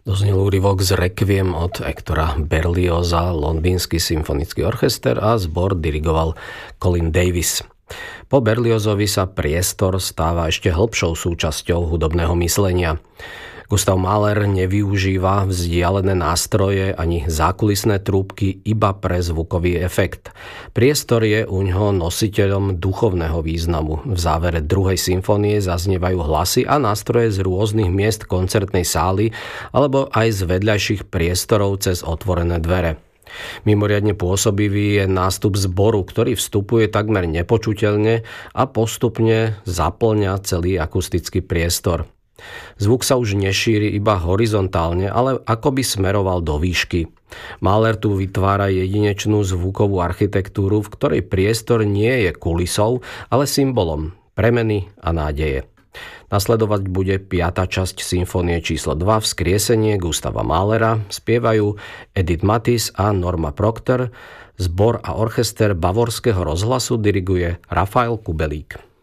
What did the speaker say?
Doznel úryvok z Requiem od Hectora Berlioza, Londýnsky symfonický orchester a zbor dirigoval Colin Davis. Po Berliozovi sa priestor stáva ešte hlbšou súčasťou hudobného myslenia. Gustav Mahler nevyužíva vzdialené nástroje ani zákulisné trúbky iba pre zvukový efekt. Priestor je uňho nositeľom duchovného významu. V závere 2. symfónie zaznievajú hlasy a nástroje z rôznych miest koncertnej sály alebo aj z vedľajších priestorov cez otvorené dvere. Mimoriadne pôsobivý je nástup zboru, ktorý vstupuje takmer nepočuteľne a postupne zaplňa celý akustický priestor. Zvuk sa už nešíri iba horizontálne, ale akoby smeroval do výšky. Mahler tu vytvára jedinečnú zvukovú architektúru, v ktorej priestor nie je kulisou, ale symbolom premeny a nádeje. Nasledovať bude 5. časť symfónie číslo 2 Vzkriesenie Gustava Mahlera. Spievajú Edith Mathis a Norma Proctor. Zbor a orchester Bavorského rozhlasu diriguje Rafael Kubelík.